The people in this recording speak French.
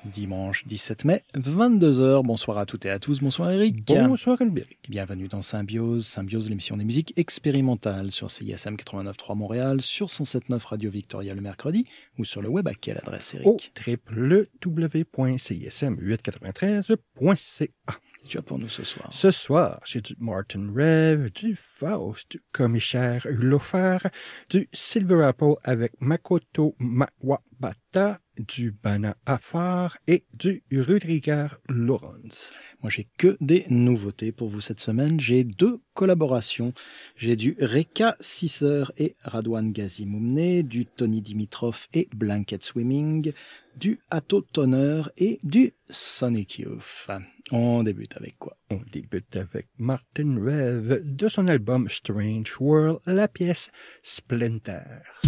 Dimanche 17 mai, 22h. Bonsoir à toutes et à tous. Bonsoir Eric. Bonsoir Albéric. Bienvenue dans Symbiose. Symbiose, l'émission des musiques expérimentales sur CISM 89.3 Montréal, sur 107.9 Radio Victoria le mercredi ou sur le web. À quelle adresse, Eric? Au www.cism893.ca. Tu as pour nous ce soir? Ce soir, j'ai du Martin Rev, du Faust, du Commissaire Lofer, du Silver Apple avec Makoto Mawabata, du Bana Afar et du Rudiger Lawrence. Moi, j'ai que des nouveautés pour vous cette semaine. J'ai 2 collaborations. J'ai du Reka Sisser et Radwan Gazimoumne, du Tony Dimitrov et Blanket Swimming, du Atto Toner et du Sonic Youth. On débute avec quoi? On débute avec Martin Rev de son album Strange World, la pièce Splinter.